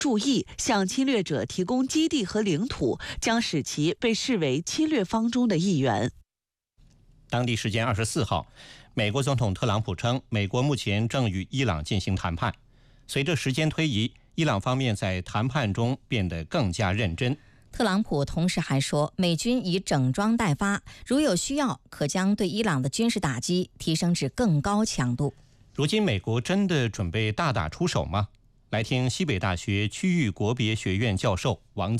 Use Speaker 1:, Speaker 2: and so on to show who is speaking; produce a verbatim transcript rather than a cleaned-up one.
Speaker 1: 注意向侵略者提供基地和领土，将使其被视为侵略方中的一员。
Speaker 2: 当地时间二十四号，美国总统特朗普称，美国目前正与伊朗进行谈判。随着时间推移，伊朗方面在谈判中变得更加认真。
Speaker 3: 特朗普同时还说，美军已整装待发，如有需要，可将对伊朗的军事打击提升至更高强度。
Speaker 2: 如今，美国真的准备大打出手吗？来听西北大学区域国别学院教授王